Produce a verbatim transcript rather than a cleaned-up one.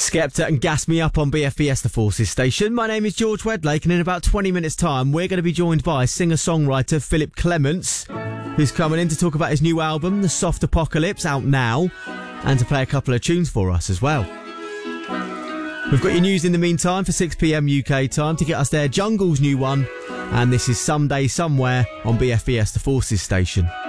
Skepta and Gas Me Up on B F B S The Forces station. My name is George Wedlake, and in about twenty minutes' time, we're going to be joined by singer-songwriter Philip Clements, who's coming in to talk about his new album, The Soft Apocalypse, out now, and to play a couple of tunes for us as well. We've got your news in the meantime for six p m U K time to get us there. Jungle's new one, and this is Someday Somewhere on B F B S The Forces station.